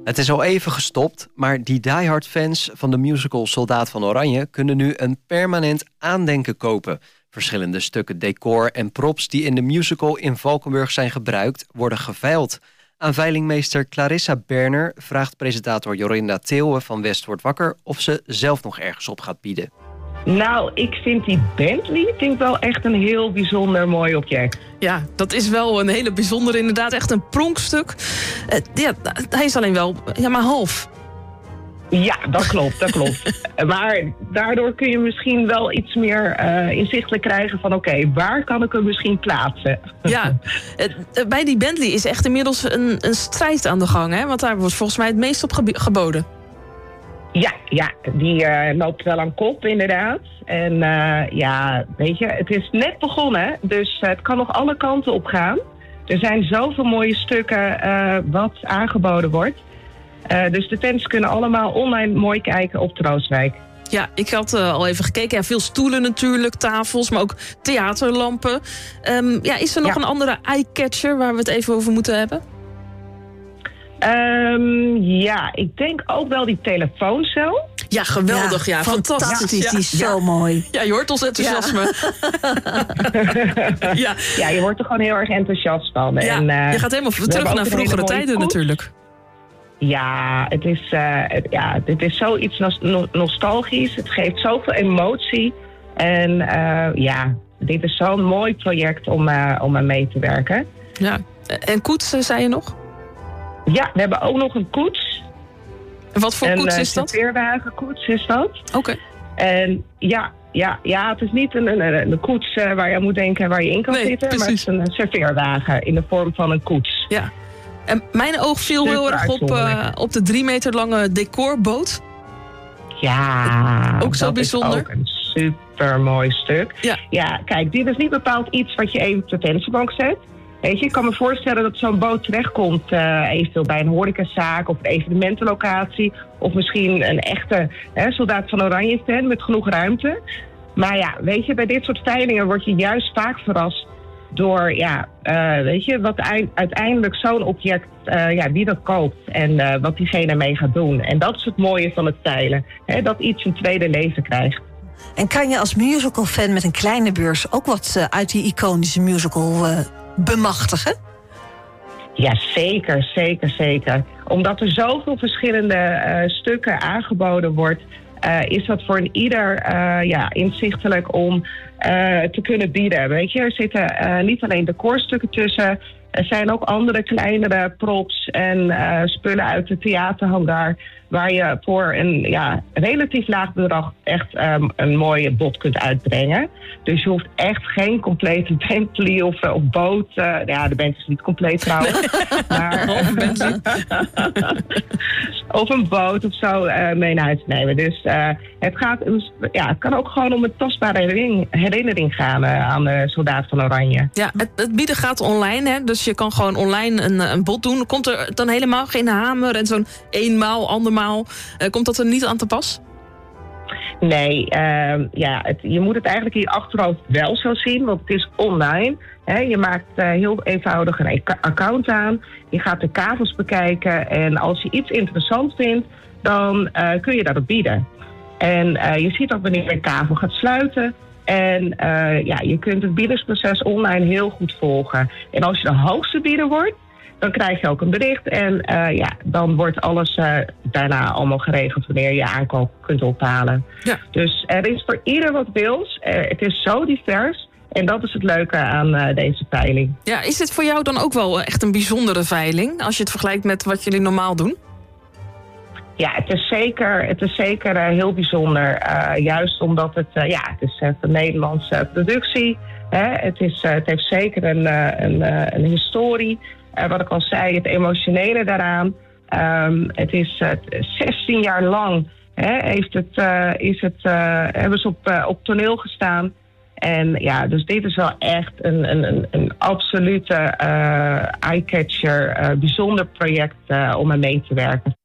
Het is al even gestopt, maar die diehard fans van de musical Soldaat van Oranje kunnen nu een permanent aandenken kopen. Verschillende stukken decor en props die in de musical in Valkenburg zijn gebruikt, worden geveild. Aan veilingmeester Clarissa Berner vraagt presentator Jorinda Theeuwen van West wordt wakker of ze zelf nog ergens op gaat bieden. Nou, ik vind die Bentley wel echt een heel bijzonder mooi object. Ja, dat is wel een hele bijzondere, inderdaad, echt een pronkstuk. Hij is alleen wel maar half. Ja, dat klopt. Maar daardoor kun je misschien wel iets meer inzichtelijk krijgen van oké, waar kan ik hem misschien plaatsen? Ja, bij die Bentley is echt inmiddels een strijd aan de gang, hè? Want daar wordt volgens mij het meest op geboden. Ja, die loopt wel aan kop inderdaad. En weet je, het is net begonnen, dus het kan nog alle kanten op gaan. Er zijn zoveel mooie stukken wat aangeboden wordt. Dus de fans kunnen allemaal online mooi kijken op Troostwijk. Ja, ik had al even gekeken. Ja, veel stoelen natuurlijk, tafels, maar ook theaterlampen. Is er nog een andere eye-catcher waar we het even over moeten hebben? Ik denk ook wel die telefooncel. Ja, geweldig. Ja, fantastisch. Die is zo mooi. Ja, je hoort ons enthousiasme. Ja, je wordt er gewoon heel erg enthousiast van. Ja, en, je gaat helemaal terug naar vroegere tijden natuurlijk. Ja, dit is zoiets nostalgisch. Het geeft zoveel emotie. En dit is zo'n mooi project om aan mee te werken. Ja, en koets, zei je nog? Ja, we hebben ook nog een koets. En wat voor koets is dat? Een serveerwagenkoets is dat. Oké. En ja, het is niet een koets waar je aan moet denken waar je in kan zitten. Precies. Maar het is een serveerwagen in de vorm van een koets. Ja. En mijn oog viel heel erg op de 3 meter lange decorboot. Ja, ook zo bijzonder. Is ook een super mooi stuk. Ja, kijk, dit is niet bepaald iets wat je even op de vensterbank zet. Weet je, ik kan me voorstellen dat zo'n boot terechtkomt eventueel bij een horecazaak of een evenementenlocatie. Of misschien een echte Soldaat van Oranje stand met genoeg ruimte. Maar ja, weet je, bij dit soort veilingen word je juist vaak verrast door, weet je, wat uiteindelijk zo'n object, wie dat koopt en wat diegene mee gaat doen. En dat is het mooie van het veilen, dat iets een tweede leven krijgt. En kan je als musicalfan met een kleine beurs ook wat uit die iconische musical bemachtigen? Ja, zeker. Omdat er zoveel verschillende stukken aangeboden wordt, is dat voor een ieder inzichtelijk om te kunnen bieden. Weet je, er zitten niet alleen decorstukken tussen. Er zijn ook andere kleinere props en spullen uit de theaterhangar, waar je voor een relatief laag bedrag echt een mooie bod kunt uitbrengen. Dus je hoeft echt geen complete Bentley of boot. De band is niet compleet trouwens. Maar, of een boot of zo mee naar huis nemen. Dus het kan ook gewoon om een tastbare herinnering gaan aan de Soldaat van Oranje. Ja, het bieden gaat online, hè? Dus je kan gewoon online een bod doen. Komt er dan helemaal geen hamer en zo'n eenmaal, andermaal? Komt dat er niet aan te pas? Nee, je moet het eigenlijk in je achterhoofd wel zo zien, want het is online. Je maakt heel eenvoudig een account aan. Je gaat de kavels bekijken en als je iets interessant vindt, dan kun je daarop bieden. En je ziet ook wanneer een kavel gaat sluiten. En je kunt het biedersproces online heel goed volgen. En als je de hoogste bieder wordt, dan krijg je ook een bericht. En dan wordt alles daarna allemaal geregeld wanneer je aankoop kunt ophalen. Ja. Dus er is voor ieder wat wils. Het is zo divers. En dat is het leuke aan deze veiling. Ja, is dit voor jou dan ook wel echt een bijzondere veiling, als je het vergelijkt met wat jullie normaal doen? Ja, het is zeker heel bijzonder. Juist omdat het is een Nederlandse productie. Het heeft zeker een historie. Wat ik al zei, het emotionele daaraan. Het is 16 jaar lang hebben ze op toneel gestaan. En dus dit is wel echt een absolute eye-catcher, bijzonder project om aan mee te werken.